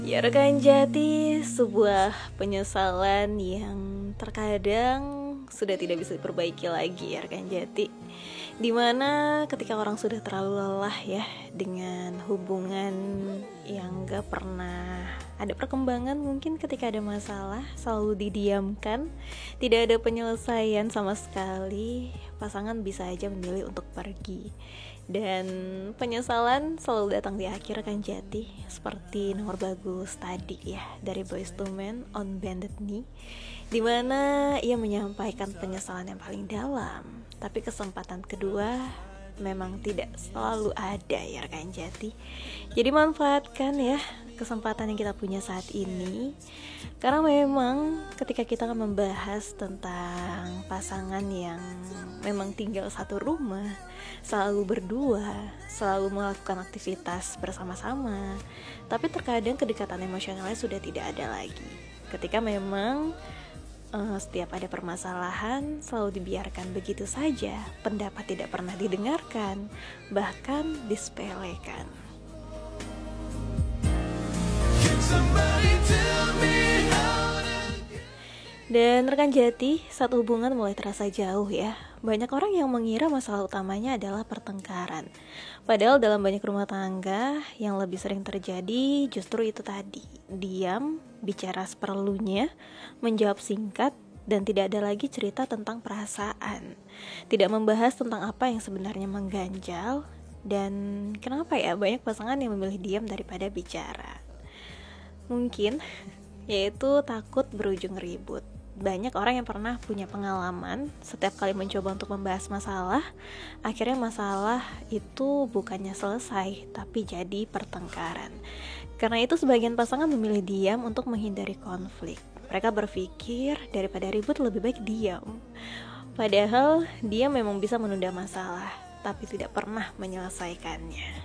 Ya rekan jati, sebuah penyesalan yang terkadang sudah tidak bisa diperbaiki lagi ya rekan jati. Dimana ketika orang sudah terlalu lelah ya dengan hubungan yang gak pernah ada perkembangan, mungkin ketika ada masalah selalu didiamkan, tidak ada penyelesaian sama sekali, pasangan bisa aja memilih untuk pergi. Dan penyesalan selalu datang di akhir kan jati, seperti nomor bagus tadi ya dari Boyz II Men on Bended Knee, dimana ia menyampaikan penyesalan yang paling dalam. Tapi kesempatan kedua memang tidak selalu ada ya rekan jati. Jadi manfaatkan ya kesempatan yang kita punya saat ini, karena memang ketika kita membahas tentang pasangan yang memang tinggal satu rumah, selalu berdua, selalu melakukan aktivitas bersama-sama, tapi terkadang kedekatan emosionalnya sudah tidak ada lagi. Ketika memang setiap ada permasalahan selalu dibiarkan begitu saja, pendapat tidak pernah didengarkan, bahkan disepelekan. Dan rekan jati, saat hubungan mulai terasa jauh ya, banyak orang yang mengira masalah utamanya adalah pertengkaran. Padahal dalam banyak rumah tangga yang lebih sering terjadi justru itu tadi, diam, bicara seperlunya, menjawab singkat, dan tidak ada lagi cerita tentang perasaan. Tidak membahas tentang apa yang sebenarnya mengganjal, dan kenapa ya banyak pasangan yang memilih diam daripada bicara. Mungkin yaitu takut berujung ribut. Banyak orang yang pernah punya pengalaman, setiap kali mencoba untuk membahas masalah, akhirnya masalah itu bukannya selesai, tapi jadi pertengkaran. Karena itu sebagian pasangan memilih diam untuk menghindari konflik. Mereka berpikir daripada ribut lebih baik diam. Padahal diam memang bisa menunda masalah, tapi tidak pernah menyelesaikannya.